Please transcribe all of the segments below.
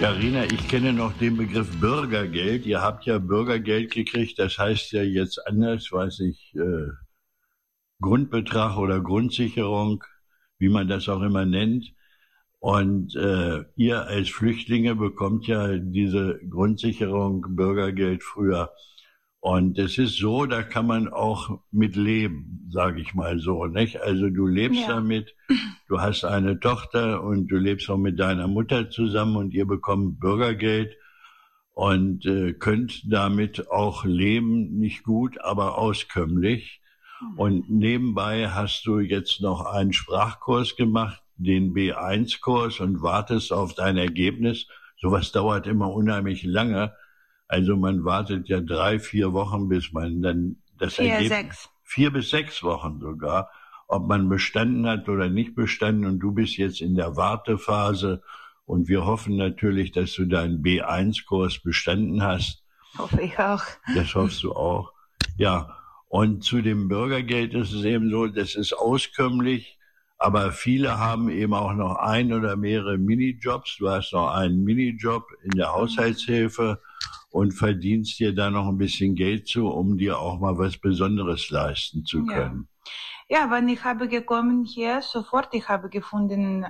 Carina, ich kenne noch den Begriff Bürgergeld. Ihr habt ja Bürgergeld gekriegt, das heißt ja jetzt anders, weiß ich, Grundbetrag oder Grundsicherung, wie man das auch immer nennt. Und ihr als Flüchtlinge bekommt ja diese Grundsicherung, Bürgergeld früher. Und es ist so, da kann man auch mit leben, sage ich mal so, nicht? Also du lebst damit, du hast eine Tochter und du lebst auch mit deiner Mutter zusammen und ihr bekommt Bürgergeld und könnt damit auch leben, nicht gut, aber auskömmlich. Und nebenbei hast du jetzt noch einen Sprachkurs gemacht, den B1-Kurs, und wartest auf dein Ergebnis. Sowas dauert immer unheimlich lange. Also man wartet ja 3-4 Wochen, bis man dann das Ergebnis... 4 bis 6 Wochen sogar, ob man bestanden hat oder nicht bestanden. Und du bist jetzt in der Wartephase. Und wir hoffen natürlich, dass du deinen B1-Kurs bestanden hast. Hoffe ich auch. Das hoffst du auch. Ja, und zu dem Bürgergeld ist es eben so, das ist auskömmlich, aber viele haben eben auch noch ein oder mehrere Minijobs. Du hast noch einen Minijob in der Haushaltshilfe und verdienst dir da noch ein bisschen Geld zu, um dir auch mal was Besonderes leisten zu können. Ja, wenn ich habe gekommen hier sofort, ich habe gearbeitet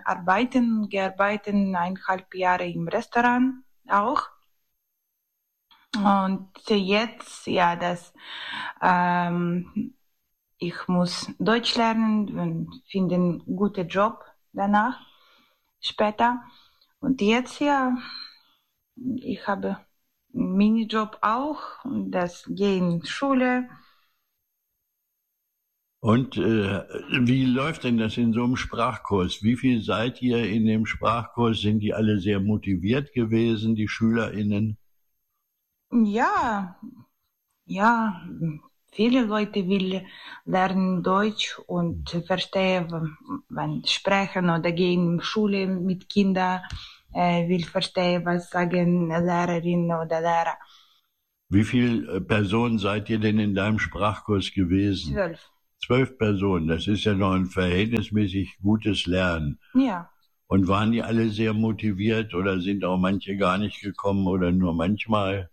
1,5 Jahre im Restaurant auch. Und jetzt, ja, ich muss Deutsch lernen und finde einen guten Job danach, später. Und jetzt, ja, ich habe einen Minijob auch, das gehe in Schule. Und wie läuft denn das in so einem Sprachkurs? Wie viel seid ihr in dem Sprachkurs? Sind die alle sehr motiviert gewesen, die SchülerInnen? Ja, viele Leute will lernen Deutsch und verstehen, wenn sprechen oder gehen in Schule mit Kindern, will verstehen, was sagen Lehrerin oder Lehrer. Wie viele Personen seid ihr denn in deinem Sprachkurs gewesen? 12. 12 Personen, das ist ja noch ein verhältnismäßig gutes Lernen. Ja. Und waren die alle sehr motiviert oder sind auch manche gar nicht gekommen oder nur manchmal?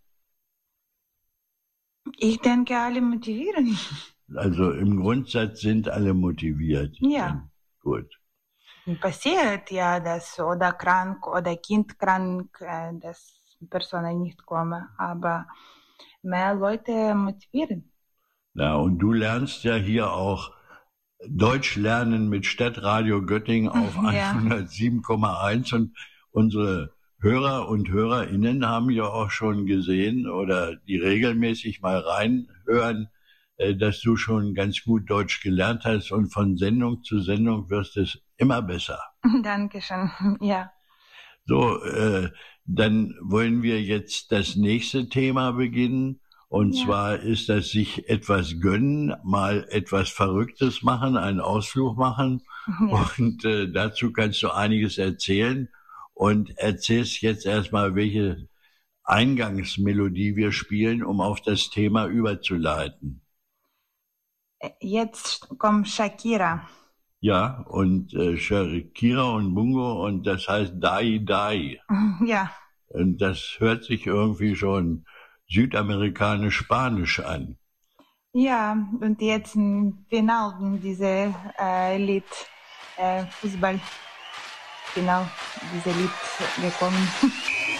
Ich denke, alle motivieren. Also im Grundsatz sind alle motiviert. Ja. Gut. Passiert ja, dass oder krank oder Kind krank, dass Personen nicht kommen, aber mehr Leute motivieren. Ja, und du lernst ja hier auch Deutsch lernen mit Stadtradio Göttingen auf 107,1 und unsere Hörer und HörerInnen haben ja auch schon gesehen oder die regelmäßig mal reinhören, dass du schon ganz gut Deutsch gelernt hast und von Sendung zu Sendung wirst es immer besser. Dankeschön, ja. So, dann wollen wir jetzt das nächste Thema beginnen. Und zwar ist das sich etwas gönnen, mal etwas Verrücktes machen, einen Ausflug machen. Ja. Und dazu kannst du einiges erzählen. Und erzählst jetzt erstmal, welche Eingangsmelodie wir spielen, um auf das Thema überzuleiten. Jetzt kommt Shakira. Ja, und Shakira und Bungo, und das heißt Dai Dai. Ja. Und das hört sich irgendwie schon südamerikanisch-spanisch an. Ja, und jetzt im Finale diese Lied, Fußball, genau, diese Lied gekommen.